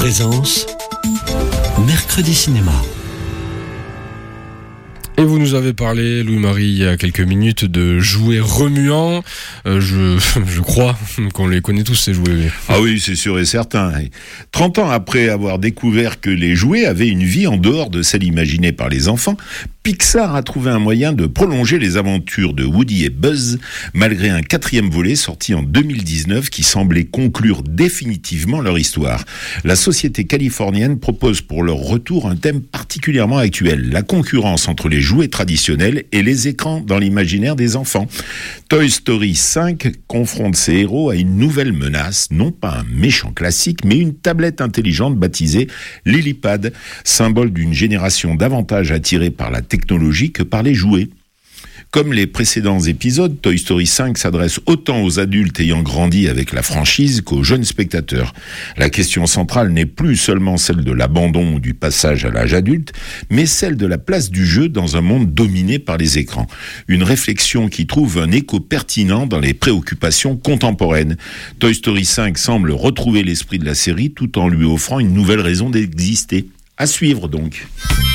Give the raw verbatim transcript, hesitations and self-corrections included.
Présence, Mercredi Cinéma. Et vous nous avez parlé, Louis-Marie, il y a quelques minutes, de jouets remuants. Euh, je, je crois qu'on les connaît tous, ces jouets. Ah oui, c'est sûr et certain. trente ans après avoir découvert que les jouets avaient une vie en dehors de celle imaginée par les enfants, Pixar a trouvé un moyen de prolonger les aventures de Woody et Buzz, malgré un quatrième volet sorti en deux mille dix-neuf qui semblait conclure définitivement leur histoire. La société californienne propose pour leur retour un thème particulièrement actuel, la concurrence entre les jouets traditionnels et les écrans dans l'imaginaire des enfants. Toy Story cinq confronte ses héros à une nouvelle menace, non pas un méchant classique, mais une tablette intelligente baptisée Lilypad, symbole d'une génération davantage attirée par la technologie que par les jouets. Comme les précédents épisodes, Toy Story cinq s'adresse autant aux adultes ayant grandi avec la franchise qu'aux jeunes spectateurs. La question centrale n'est plus seulement celle de l'abandon ou du passage à l'âge adulte, mais celle de la place du jeu dans un monde dominé par les écrans. Une réflexion qui trouve un écho pertinent dans les préoccupations contemporaines. Toy Story cinq semble retrouver l'esprit de la série tout en lui offrant une nouvelle raison d'exister. À suivre donc.